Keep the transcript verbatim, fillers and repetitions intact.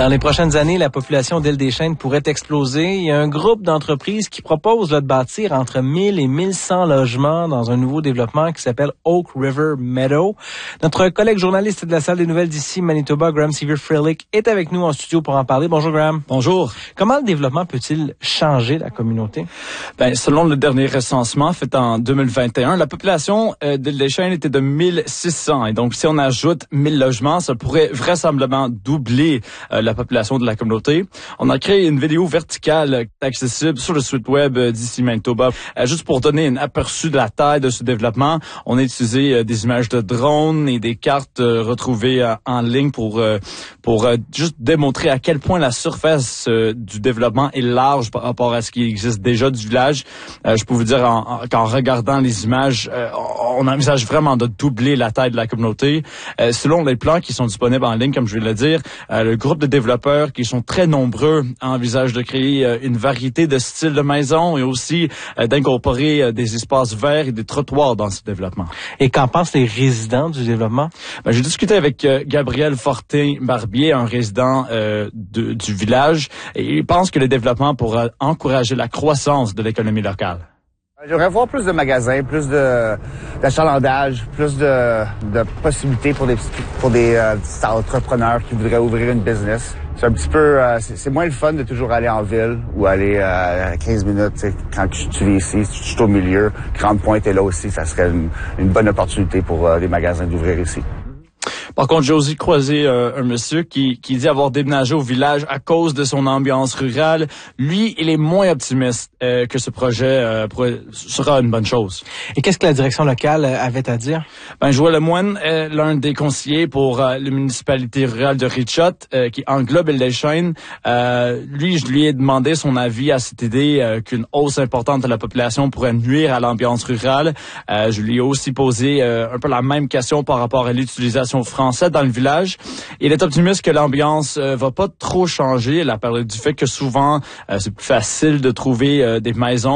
Dans les prochaines années, la population d'Île-des-Chênes pourrait exploser. Il y a un groupe d'entreprises qui propose là, de bâtir entre mille et mille cent logements dans un nouveau développement qui s'appelle Oak River Meadow. Notre collègue journaliste de la salle des nouvelles d'ici, Manitoba, Graham Seaver-Frillick, est avec nous en studio pour en parler. Bonjour Graham. Bonjour. Comment le développement peut-il changer la communauté? Ben, selon le dernier recensement fait en deux mille vingt et un, la population euh, d'Île-des-Chênes était de mille six cents. Et donc, si on ajoute mille logements, ça pourrait vraisemblablement doubler euh, la population de la communauté. On a créé une vidéo verticale accessible sur le site web euh, d'ici Manitoba. Euh, juste pour donner un aperçu de la taille de ce développement, on a utilisé euh, des images de drones et des cartes euh, retrouvées euh, en ligne pour euh, pour euh, juste démontrer à quel point la surface euh, du développement est large par rapport à ce qui existe déjà du village. Euh, je peux vous dire en, en, qu'en regardant les images, euh, on envisage vraiment de doubler la taille de la communauté. Euh, selon les plans qui sont disponibles en ligne, comme je viens de le dire, euh, le groupe de développeurs qui sont très nombreux envisagent de créer euh, une variété de styles de maisons et aussi euh, d'incorporer euh, des espaces verts et des trottoirs dans ce développement. Et qu'en pensent les résidents du développement? Ben, j'ai discuté avec euh, Gabriel Fortin-Barbier, un résident euh, de, du village, et il pense que le développement pourra encourager la croissance de l'économie locale. J'aimerais voir plus de magasins, plus de d'achalandage, plus de, de possibilités pour des pour des euh, petits entrepreneurs qui voudraient ouvrir une business. C'est un petit peu, euh, c'est, c'est moins le fun de toujours aller en ville ou aller euh, à quinze minutes. T'sais, quand tu, tu vis ici, si tu es au milieu, Grande Pointe est là aussi, ça serait une, une bonne opportunité pour euh, des magasins d'ouvrir ici. Par contre, j'ai aussi croisé euh, un monsieur qui, qui dit avoir déménagé au village à cause de son ambiance rurale. Lui, il est moins optimiste euh, que ce projet euh, pourrait, sera une bonne chose. Et qu'est-ce que la direction locale avait à dire? Ben, Joël Lemoine est l'un des conseillers pour euh, la municipalité rurale de Richot, euh, qui englobe Île-des-Chênes. Euh, lui, je lui ai demandé son avis à cette idée euh, qu'une hausse importante de la population pourrait nuire à l'ambiance rurale. Euh, je lui ai aussi posé euh, un peu la même question par rapport à l'utilisation français dans le village. Il est optimiste que l'ambiance euh, va pas trop changer. Il a parlé du fait que souvent, euh, c'est plus facile de trouver euh, des maisons